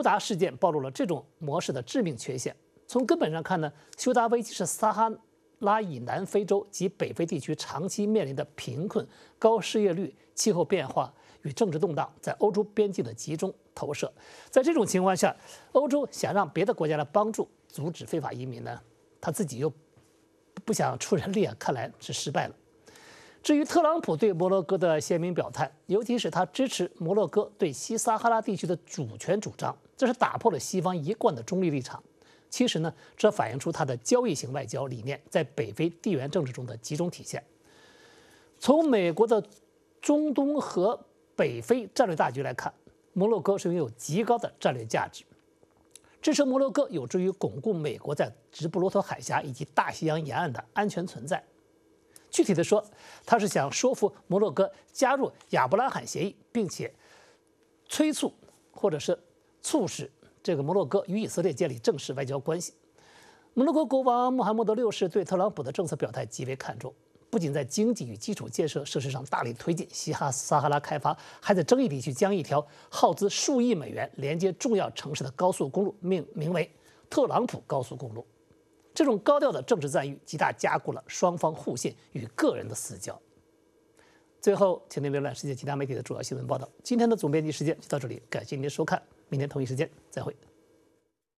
休达事件暴露了这种模式的致命缺陷。从根本上看呢，休达危机是撒哈拉以南非洲及北非地区长期面临的贫困、高失业率、气候变化与政治动荡在欧洲边境的集中投射。在这种情况下，欧洲想让别的国家来帮助阻止非法移民呢，他自己又不想出人力啊，看来是失败了。至于特朗普对摩洛哥的鲜明表态，尤其是他支持摩洛哥对西撒哈拉地区的主权主张，这是打破了西方一贯的中立立场。其实呢，这反映出他的交易型外交理念在北非地缘政治中的集中体现。从美国的中东和北非战略大局来看，摩洛哥是拥有极高的战略价值。支持摩洛哥有助于巩固美国在直布罗陀海峡以及大西洋沿岸的安全存在。具体的说，他是想说服摩洛哥加入亚伯拉罕协议，并且催促或者是促使这个摩洛哥与以色列建立正式外交关系。摩洛哥国王穆罕默德六世对特朗普的政策表态极为看重，不仅在经济与基础建设设施上大力推进西撒哈拉开发，还在争议地区将一条耗资数亿美元连接重要城市的高速公路命名为特朗普高速公路。这种高调的政治赞誉极大加固了双方互信与个人的私交。最后，请您浏览世界其他媒体的主要新闻报道。今天的总编辑时间就到这里，感谢您的收看，明天同一时间再会。